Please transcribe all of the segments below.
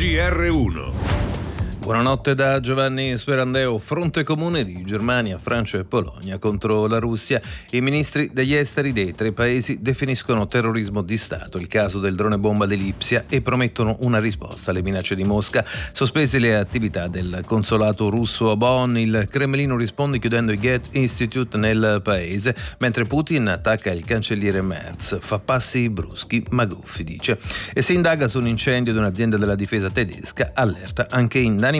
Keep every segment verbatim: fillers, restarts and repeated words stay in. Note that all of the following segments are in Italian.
G R uno. Buonanotte da Giovanni Sperandeo. Fronte comune di Germania, Francia e Polonia contro la Russia. I ministri degli esteri dei tre paesi definiscono terrorismo di Stato il caso del drone bomba di Lipsia e promettono una risposta alle minacce di Mosca. Sospese le attività del consolato russo a Bonn, il Cremlino risponde chiudendo i Goethe Institute nel paese, mentre Putin attacca il cancelliere Merz. Fa passi bruschi ma guffi, dice. E si indaga su un incendio di un'azienda della difesa tedesca, allerta anche in Danimarca.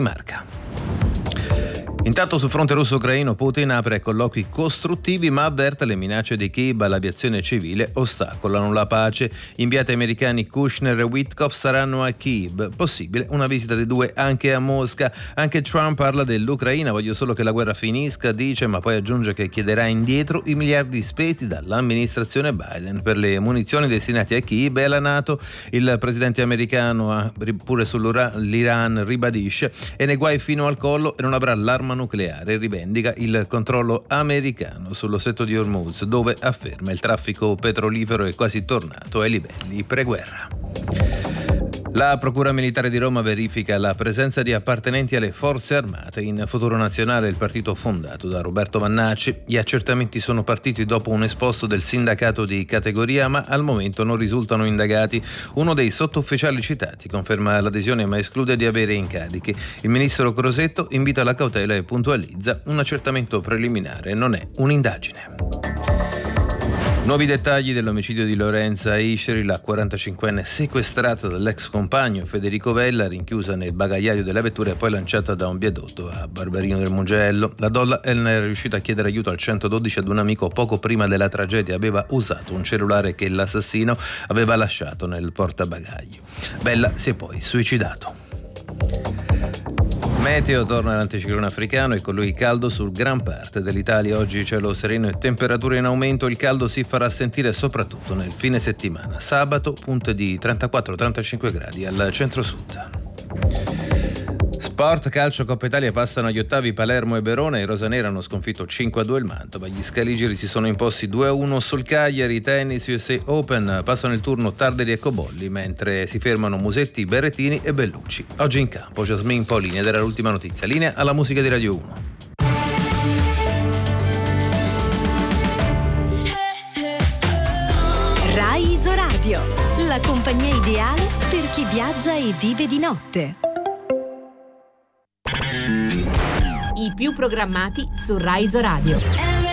Intanto sul fronte russo-ucraino Putin apre colloqui costruttivi ma avverte le minacce di Kiev all'aviazione civile ostacolano la pace. Inviati americani Kushner e Witkoff saranno a Kiev. Possibile una visita dei due anche a Mosca. Anche Trump parla dell'Ucraina, voglio solo che la guerra finisca, dice, ma poi aggiunge che chiederà indietro i miliardi spesi dall'amministrazione Biden per le munizioni destinate a Kiev e alla NATO. Il presidente americano pure sull'Iran ribadisce e nei guai fino al collo e non avrà l'arma nucleare, rivendica il controllo americano sullo stretto di Hormuz, dove afferma il traffico petrolifero è quasi tornato ai livelli pre-guerra. La Procura Militare di Roma verifica la presenza di appartenenti alle forze armate in Futuro Nazionale, il partito fondato da Roberto Vannacci. Gli accertamenti sono partiti dopo un esposto del sindacato di categoria, ma al momento non risultano indagati. Uno dei sottufficiali citati conferma l'adesione ma esclude di avere incarichi. Il ministro Crosetto invita alla cautela e puntualizza: un accertamento preliminare non è un'indagine. Nuovi dettagli dell'omicidio di Lorenza Isceri, la quarantacinquenne sequestrata dall'ex compagno Federico Vella, rinchiusa nel bagagliaio della vettura e poi lanciata da un viadotto a Barberino del Mugello. La donna è riuscita a chiedere aiuto al centododici ad un amico poco prima della tragedia. Aveva usato un cellulare che l'assassino aveva lasciato nel portabagagli. Vella si è poi suicidato. Meteo, torna l'anticiclone africano e con lui caldo su gran parte dell'Italia. Oggi cielo sereno e temperature in aumento. Il caldo si farà sentire soprattutto nel fine settimana. Sabato punte di trentaquattro trentacinque gradi al centro-sud. Sport, calcio, Coppa Italia passano agli ottavi Palermo e Verona. I rosaneri hanno sconfitto cinque a due il Mantova. Gli scaligeri si sono imposti due a uno sul Cagliari. Tennis U S A Open, passano il turno Tarderi e Cobolli, mentre si fermano Musetti, Berrettini e Bellucci. Oggi in campo Jasmine Paolini ed era l'ultima notizia. Linea alla musica di Radio uno. Rai Isoradio, la compagnia ideale per chi viaggia e vive di notte. I più programmati su Rai Isoradio.